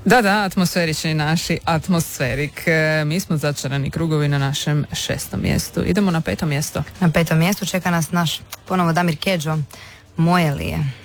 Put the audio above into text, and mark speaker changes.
Speaker 1: Da, atmosferični naši atmosferik. Mi smo začarani krugovi na našem 6. mjestu. Idemo na 5. mjesto.
Speaker 2: Na 5. mjestu čeka nas naš ponovo Damir Kedžo, Moje li je.